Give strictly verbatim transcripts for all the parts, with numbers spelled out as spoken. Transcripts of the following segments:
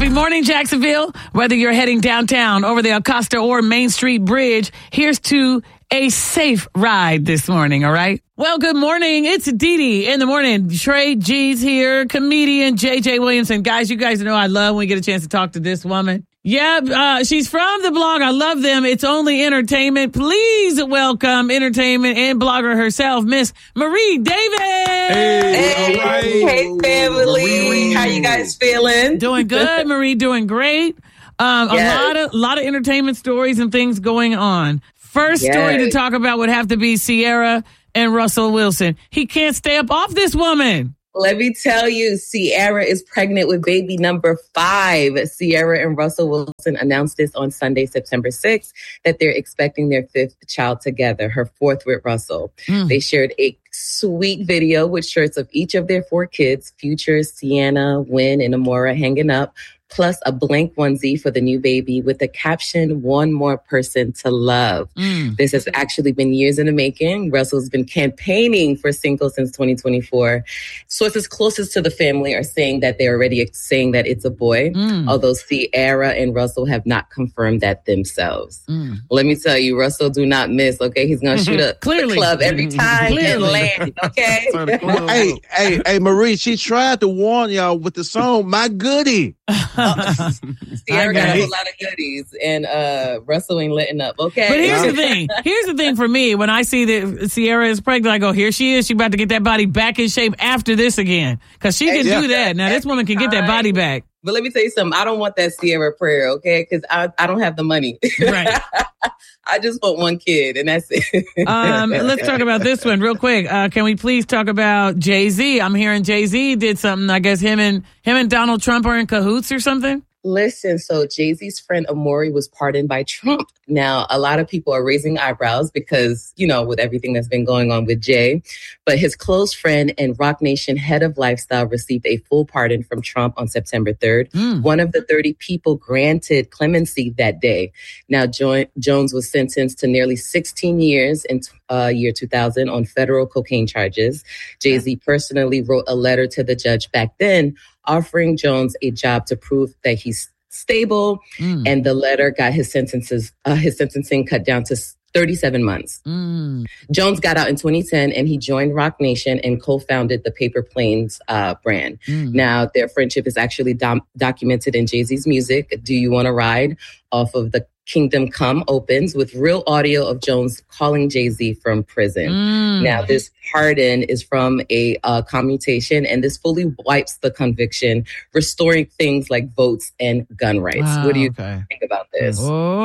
Happy morning, Jacksonville. Whether you're heading downtown, over the Acosta or Main Street Bridge, here's to a safe ride this morning, all right? Well, good morning. It's Dee Dee in the morning. Trey G's here, comedian J J Williamson. Guys, you guys know I love when we get a chance to talk to this woman. Yeah, uh, she's from the blog. I love them. It's Only Entertainment. Please welcome entertainment and blogger herself, Miss Marie Davis. Hey, Hey, all right. hey family. How you guys feeling? Doing good, Marie. Doing great. Um, Yes. A lot of, lot of entertainment stories and things going on. First Yes. story to talk about would have to be Ciara and Russell Wilson. He can't stay up off this woman. Let me tell you, Ciara is pregnant with baby number five. Ciara and Russell Wilson announced this on Sunday, September sixth, that they're expecting their fifth child together, her fourth with Russell. Mm. They shared a sweet video with shirts of each of their four kids, Future, Sienna, Wynn, and Amora, hanging up, plus a blank onesie for the new baby with the caption, "One more person to love." Mm. This has actually been years in the making. Russell's been campaigning for singles since twenty twenty-four. Sources closest to the family are saying that they're already saying that it's a boy, Mm. although Ciara and Russell have not confirmed that themselves. Mm. Let me tell you, Russell do not miss, okay? He's going to shoot up Clearly. the club every time and Clearly. land, okay? Hey, hey, hey, Marie, she tried to warn y'all with the song, My Goodie. Ciara got a whole lot of goodies, and uh, Russell ain't letting up, okay? But here's the thing. Here's the thing for me. When I see that Ciara is pregnant, I go, here she is. She about to get that body back in shape after this again. Because she can Yeah. do that. Now, this woman can get that body back. But let me tell you something. I don't want that Ciara prayer, okay? Because I, I don't have the money. Right. I just want one kid, and that's it. Um, let's talk about this one real quick. Uh, can we please talk about Jay-Z? I'm hearing Jay-Z did something. I guess him and him and Donald Trump are in cahoots or something. Listen, so Jay-Z's friend Amaury was pardoned by Trump. Now, a lot of people are raising eyebrows because, you know, with everything that's been going on with Jay. But his close friend and Roc Nation head of lifestyle received a full pardon from Trump on September third. Mm. One of the thirty people granted clemency that day. Now, jo- Jones was sentenced to nearly sixteen years in uh, year two thousand on federal cocaine charges. Jay-Z personally wrote a letter to the judge back then offering Jones a job to prove that he's stable. Mm. And the letter got his sentences, uh, his sentencing cut down to thirty-seven months. Mm. Jones got out in twenty ten and he joined Roc Nation and co-founded the Paper Planes uh, brand. Mm. Now, their friendship is actually dom- documented in Jay-Z's music. Do You Want to Ride? Off of the Kingdom Come opens with real audio of Jones calling Jay-Z from prison. Mm. Now, this pardon is from a uh, commutation, and this fully wipes the conviction, restoring things like votes and gun rights. Wow, What do you okay. think about this?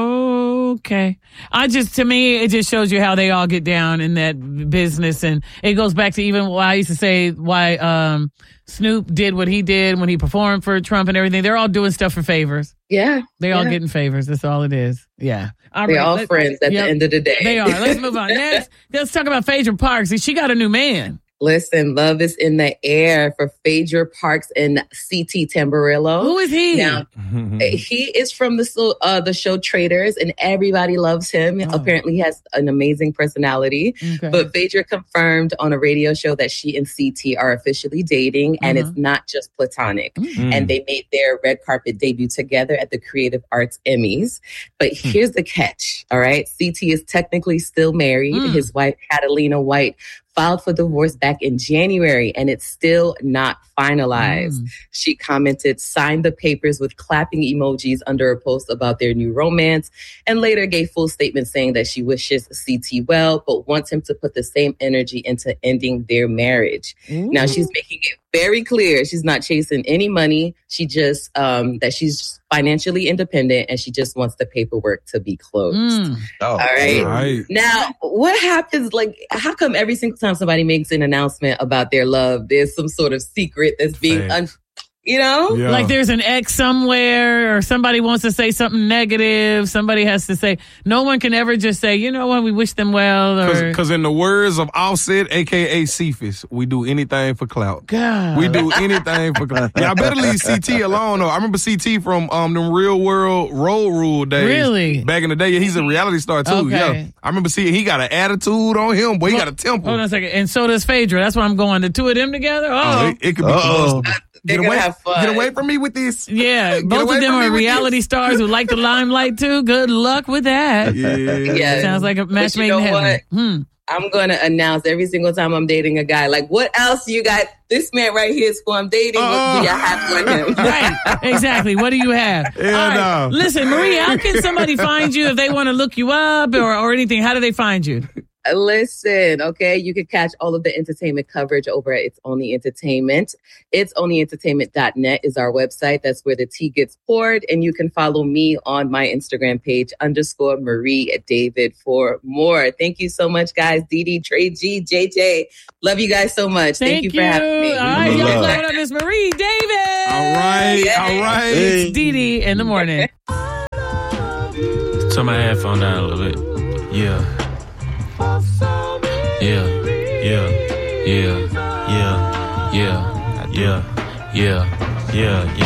Okay. I just, to me, it just shows you how they all get down in that business. And it goes back to even why I used to say why um, Snoop did what he did when he performed for Trump and everything. They're all doing stuff for favors. Yeah. They all yeah. getting favors. That's all it is. Yeah. All They're right, all let- friends at yep, the end of the day. They are. Let's move on. Next, let's talk about Phaedra Parks. She got a new man. Listen, love is in the air for Phaedra Parks and C T Tamburillo. Who is he? Now, he is from the so- uh, the show Traitors, and everybody loves him. Oh. Apparently, he has an amazing personality. Okay. But Phaedra confirmed on a radio show that she and C T are officially dating, and Mhm. it's not just platonic. Mm. And they made their red carpet debut together at the Creative Arts Emmys. But here's the catch, all right? C T is technically still married. Mm. His wife, Catalina White, filed for divorce back in January, and it's still not finalized. Mm. She commented, signed the papers with clapping emojis under a post about their new romance, and later gave full statements saying that she wishes C T well, but wants him to put the same energy into ending their marriage. Now, she's making it very clear she's not chasing any money. She just, um, that she's financially independent and she just wants the paperwork to be closed. Mm. Oh, All right. right. Now, what happens, like, how come every single time somebody makes an announcement about their love, there's some sort of secret that's being, un- you know? Yeah. Like there's an ex somewhere or somebody wants to say something negative. Somebody has to say, no one can ever just say, you know what, we wish them well. Or Because in the words of Offset, a k a. Cephas, we do anything for clout. God. We do anything for clout. Y'all better leave C T alone, though. I remember C T from um them Real World Road Rule days. Really? Back in the day. Yeah, he's a reality star, too. Okay. Yeah. I remember seeing he got an attitude on him, boy. He got a temper. Hold on a second. And so does Phaedra. That's where I'm going. The two of them together? Oh. Oh, it, it could be Uh-oh. close. They're Get gonna away, have fun. get away from me with this. Yeah, Get both away of them from me are with reality this. stars who like the limelight too. Good luck with that. Yeah. Yeah. Sounds like a match But you made know in heaven. Hmm. I'm going to announce every single time I'm dating a guy, like, what else you got? This man right here is who I'm dating. What do you have for him? Right, exactly. What do you have? Hell All right. no. Listen, Marie, how can somebody find you if they want to look you up or, or anything? How do they find you? Listen, okay, you can catch all of the entertainment coverage over at It's Only Entertainment. It's Only Entertainment dot net is our website. That's where the tea gets poured. And you can follow me on my Instagram page, underscore Marie David, for more. Thank you so much, guys. Dee Dee, Trey G, J J. Love you guys so much. Thank, Thank, you for having me. All right, Love. y'all clap it up, Miss Marie David. All right, all right. Hey. It's Dee Dee in the morning. Turn my headphone down a little bit. Yeah. Yeah. Yeah. Yeah. Yeah. Yeah. Yeah. Yeah. Yeah. Yeah.